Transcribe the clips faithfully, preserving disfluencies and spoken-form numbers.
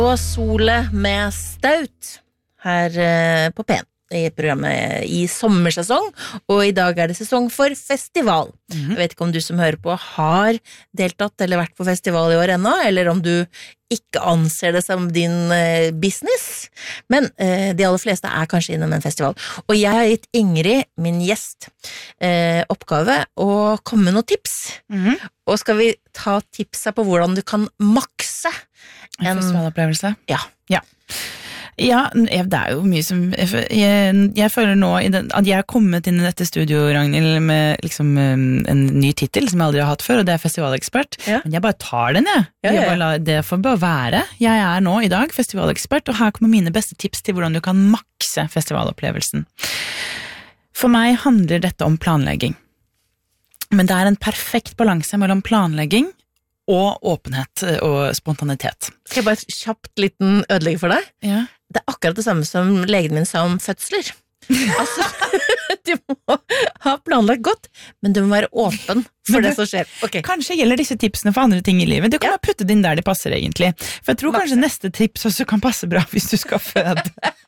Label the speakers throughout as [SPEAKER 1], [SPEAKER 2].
[SPEAKER 1] Og Sole med Staut her på P en i programmet i sommersesong, og i dag er det sesong for festival. Mm-hmm. Jeg vet ikke om du som hører på har deltatt eller vært på festival i år ennå, eller om du ikke anser det som din eh, business, men eh, de aller fleste er kanskje innom en festival. Og jeg har gitt Ingrid, min gjest, eh, oppgave å komme med noen tips. Mm-hmm. Og skal vi ta tipset på hvordan du kan makse
[SPEAKER 2] en, en festivalopplevelse?
[SPEAKER 1] Ja.
[SPEAKER 2] Ja. Ja, det er jo mye som jeg, jeg, jeg føler nå i den, at jeg har kommet inn i dette studio, Ragnhild, med liksom en ny titel som jeg aldri har hatt før, og det er festivalekspert. Ja. Men jeg bare tar den, jeg. Ja, ja, ja. jeg bare, det får bare være. Jeg er nå i dag festivalekspert, og her kommer mine beste tips til hvordan du kan makse festivalopplevelsen. For meg handler dette om planlegging. Men det er en perfekt balanse mellom planlegging og åpenhet og spontanitet.
[SPEAKER 1] Skal jeg bare kjapt liten ødelegge for deg?
[SPEAKER 2] Ja.
[SPEAKER 1] Det er akkurat det samme som legen min sa om fødsler. Altså, du må ha planlagt godt, men du må være åpen for du, det som skjer. Okay.
[SPEAKER 2] Kanskje gjelder disse tipsene for andre ting i livet. Du kan ja. bare putte det inn der de passer egentlig. For jeg tror kanskje neste tips også kan passe bra hvis du skal føde.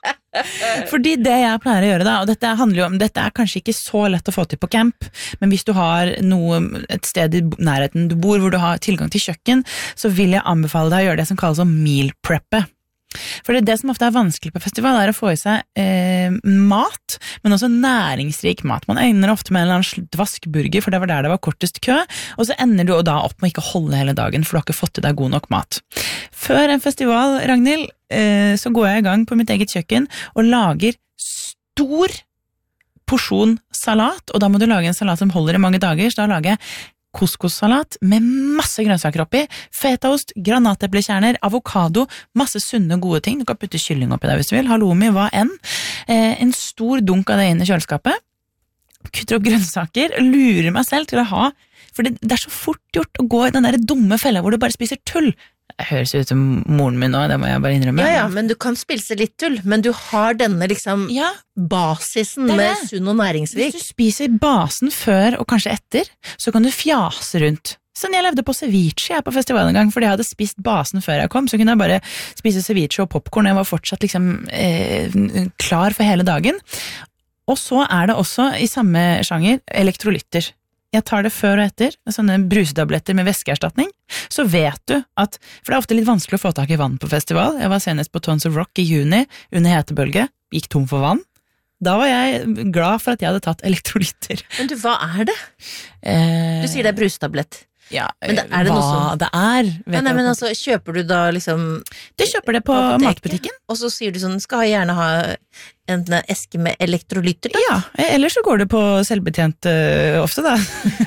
[SPEAKER 2] Fordi det jeg pleier å gjøre da, og dette handler jo om, dette er kanskje ikke så lett å få til på camp, men hvis du har noe, et sted i nærheten du bor hvor du har tilgang til kjøkken, så vil jeg anbefale deg å gjøre det som kalles om meal preppe. For det, det som ofte er vanskelig på festival er å få i seg eh, mat, men også næringsrik mat. Man egner ofte med en eller annen dvaskburger, for det var der det var kortest kø, og så ender du da opp med å ikke holde hele dagen, for du har ikke fått til deg god nok mat. Før en festival, Ragnhild, eh, så går jeg i gang på mitt eget kjøkken og lager stor porsjon salat, og da må du lage en salat som holder i mange dager, så da lager jeg couscous-salat med masse grønnsaker oppi, fetaost, granateplekjerner, avokado, masse sunne gode ting. Du kan putte kylling oppi der hvis du vil, halloumi, hva enn. Eh, en stor dunk av det inn i kjøleskapet. Kutter opp grønnsaker, lurer meg selv til å ha, for det, det er så fort gjort å gå i den der dumme fella hvor du bare spiser tull. Det høres ut som moren min nå, det må jeg bare innrømme.
[SPEAKER 1] Ja, ja, men du kan spise litt tull, men du har denne liksom
[SPEAKER 2] ja,
[SPEAKER 1] basisen med sunn og næringsrik.
[SPEAKER 2] Hvis du spiser basen før og kanskje etter, så kan du fjase rundt. Sånn jeg levde på ceviche jeg på festivalen en gang, fordi jeg hadde spist basen før jeg kom, så kunne jeg bare spise ceviche og popcorn, jeg var fortsatt liksom eh, klar for hele dagen. Og så er det også i samme sjanger elektrolytter. Jeg tar det før og etter, sånne brusetabletter med væskeerstatning, så vet du at, for det er ofte litt vanskelig å få tak i vann på festival, jeg var senest på Tons of Rock i juni, under hetebølge, gikk tom for vann, da var jeg glad for at jeg hadde tatt elektrolytter.
[SPEAKER 1] Men du, hva er det?
[SPEAKER 2] Eh,
[SPEAKER 1] du sier det er brusetablett.
[SPEAKER 2] Ja,
[SPEAKER 1] men det, er det
[SPEAKER 2] hva
[SPEAKER 1] noe som...
[SPEAKER 2] det er
[SPEAKER 1] nei, nei, men altså, kjøper du da liksom
[SPEAKER 2] du kjøper det på, på matbutikken
[SPEAKER 1] og så sier du sånn, skal jeg gjerne ha en eske med elektrolytter da?
[SPEAKER 2] Ja, ellers så går det på selvbetjent uh, ofte da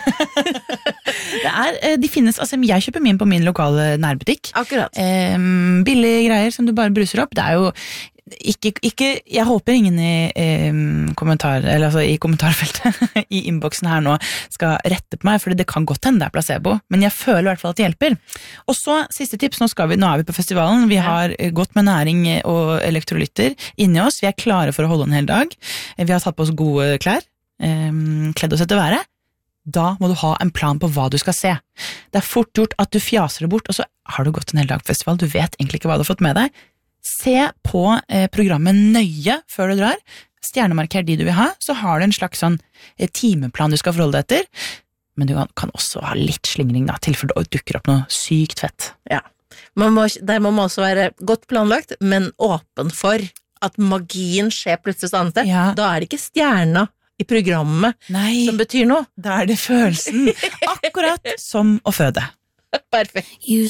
[SPEAKER 2] det er, de finnes, altså jeg kjøper min på min lokale nærbutikk
[SPEAKER 1] akkurat
[SPEAKER 2] um, billige greier som du bare bruser opp, det er jo Ikke, ikke, jeg håper ingen i, i, kommentar, eller altså i kommentarfeltet i innboksen her nå skal rette på meg, for det kan godt hende det er placebo, men jeg føler i hvert fall at det hjelper. Og så, siste tips, nå, skal vi, nå er vi på festivalen, vi har gått med næring og elektrolytter inni oss, vi er klare for å holde en hel dag, vi har tatt på oss gode klær, um, kledd oss etter været, da må du ha en plan på hva du skal se. Det er fort gjort at du fjaser det bort, og så har du gått en hel dag på festival, du vet egentlig ikke hva du har fått med deg, se på eh, programmet nøye før du drar, stjernemarker de du vil ha, så har du en slags sånn eh, timeplan du skal forholde deg etter, men du kan, kan også ha litt slingring da, til for det dukker opp noe sykt fett.
[SPEAKER 1] Ja, man må, der må man også være godt planlagt, men åpen for at magien skjer plutselig sånn at
[SPEAKER 2] ja.
[SPEAKER 1] Da er det ikke stjerna i programmet
[SPEAKER 2] Nei,
[SPEAKER 1] som betyr noe.
[SPEAKER 2] Da er det følelsen, akkurat som å føde.
[SPEAKER 1] Perfekt.